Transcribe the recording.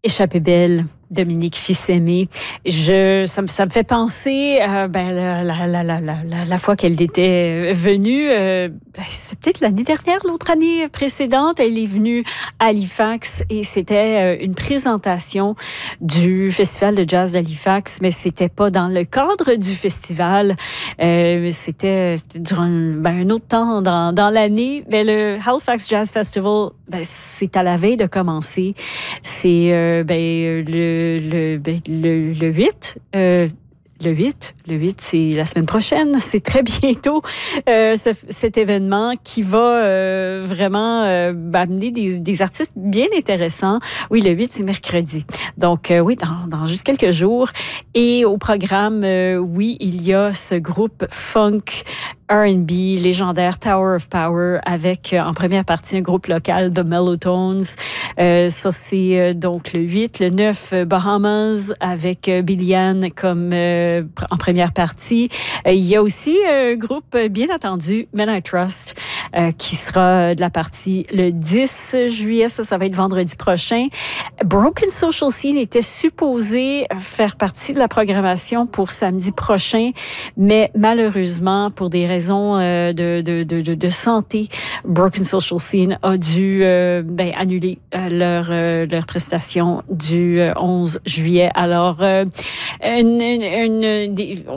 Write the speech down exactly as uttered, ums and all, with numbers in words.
Échappée belle, Dominique Fils-Aimé. Je, ça, me, ça me fait penser, euh, ben, la, la, la, la, la, la fois qu'elle était venue, euh, ben, c'est peut-être l'année dernière, l'autre année précédente, elle est venue à Halifax et c'était une présentation du Festival de jazz d'Halifax, mais c'était pas dans le cadre du festival. Euh, c'était, c'était durant ben, un autre temps dans, dans l'année. Mais le Halifax Jazz Festival, ben, c'est à la veille de commencer. C'est euh, ben, le, le, ben, le, le huit. Euh, Le huit, le huit, c'est la semaine prochaine, c'est très bientôt euh, ce, cet événement qui va euh, vraiment euh, amener des, des artistes bien intéressants. Oui, le huit, c'est mercredi. Donc euh, oui, dans, dans juste quelques jours. Et au programme, euh, oui, il y a ce groupe funk R and B légendaire Tower of Power avec euh, en première partie un groupe local, The Mellotones. Euh, ça, c'est euh, donc le huit. Le neuf, euh, Bahamas avec euh, Billy Ann comme euh, en première partie. Euh, il y a aussi un groupe bien attendu, Men I Trust, euh, qui sera de la partie le dix juillet. Ça, ça va être vendredi prochain. Broken Social Scene était supposé faire partie de la programmation pour samedi prochain, mais malheureusement, pour des raisons de, de, de, de santé, Broken Social Scene a dû euh, ben, annuler euh, leur, euh, leur prestation du onze juillet. Alors, euh, une, une, une, des,